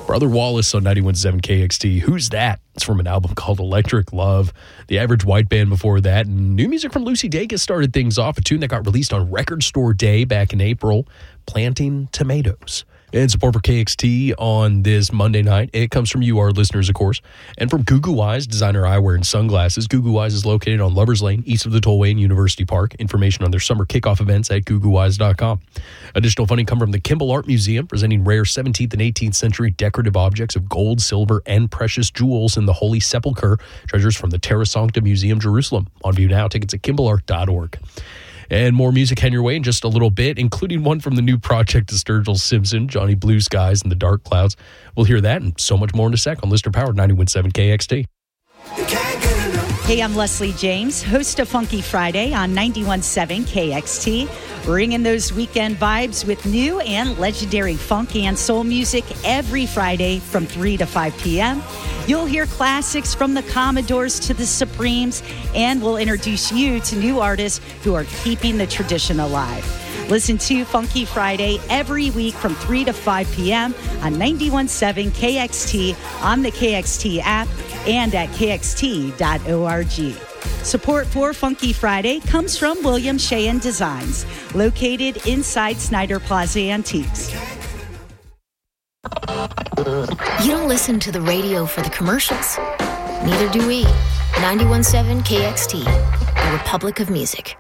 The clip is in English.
Brother Wallace on 91.7 KXT. Who's That? It's from an album called Electric Love. The Average White Band before that. And new music from Lucy Dacus started things off. A tune that got released on Record Store Day back in April, Planting Tomatoes. And support for KXT on this Monday night. It comes from you, our listeners, of course, and from Gugu Eyes, designer eyewear and sunglasses. Gugu Eyes is located on Lovers Lane, east of the Tollway and University Park. Information on their summer kickoff events at gugueyes.com. Additional funding come from the Kimball Art Museum, presenting rare 17th and 18th century decorative objects of gold, silver, and precious jewels in the Holy Sepulchre, treasures from the Terra Sancta Museum, Jerusalem. On view now. Tickets at kimballart.org. And more music heading your way in just a little bit, including one from the new project of Sturgill Simpson, Johnny Blue Skies and the Dark Clouds. We'll hear that and so much more in a sec on Listener Powered 91.7 KXT. Hey, I'm Leslie James, host of Funky Friday on 91.7 KXT, bringing those weekend vibes with new and legendary funk and soul music every Friday from 3 to 5 p.m. You'll hear classics from the Commodores to the Supremes, and we'll introduce you to new artists who are keeping the tradition alive. Listen to Funky Friday every week from 3 to 5 p.m. on 91.7 KXT, on the KXT app, and at kxt.org. Support for Funky Friday comes from William Sheehan Designs, located inside Snyder Plaza Antiques. You don't listen to the radio for the commercials. Neither do we. 91.7 KXT, the Republic of Music.